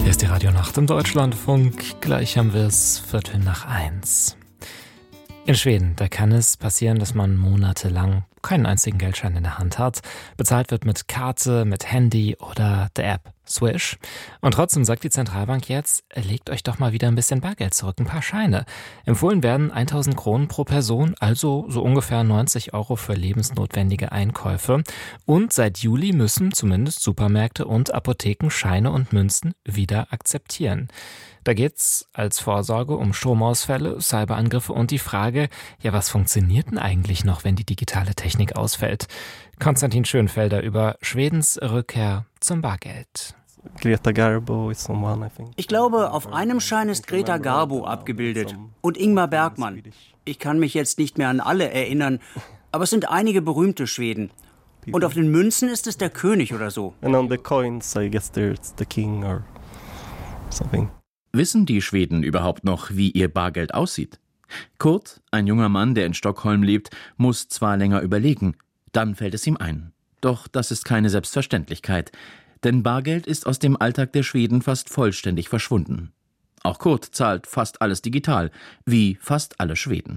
Hier ist die Radio-Nacht im Deutschlandfunk. Gleich haben wir es 1:15. In Schweden, da kann es passieren, dass man monatelang keinen einzigen Geldschein in der Hand hat. Bezahlt wird mit Karte, mit Handy oder der App Swish. Und trotzdem sagt die Zentralbank jetzt, legt euch doch mal wieder ein bisschen Bargeld zurück, ein paar Scheine. Empfohlen werden 1.000 Kronen pro Person, also so ungefähr 90 € für lebensnotwendige Einkäufe. Und seit Juli müssen zumindest Supermärkte und Apotheken Scheine und Münzen wieder akzeptieren. Da geht's als Vorsorge um Stromausfälle, Cyberangriffe und die Frage, ja, was funktioniert denn eigentlich noch, wenn die digitale Technik ausfällt? Konstantin Schönfelder über Schwedens Rückkehr zum Bargeld. Greta Garbo is someone, I think. Ich glaube, auf einem Schein ist Greta Garbo abgebildet und Ingmar Bergman. Ich kann mich jetzt nicht mehr an alle erinnern, aber es sind einige berühmte Schweden. Und auf den Münzen ist es der König oder so. And on the coins, I guess there's the king or something. Wissen die Schweden überhaupt noch, wie ihr Bargeld aussieht? Kurt, ein junger Mann, der in Stockholm lebt, muss zwar länger überlegen, dann fällt es ihm ein. Doch das ist keine Selbstverständlichkeit, denn Bargeld ist aus dem Alltag der Schweden fast vollständig verschwunden. Auch Kurt zahlt fast alles digital, wie fast alle Schweden.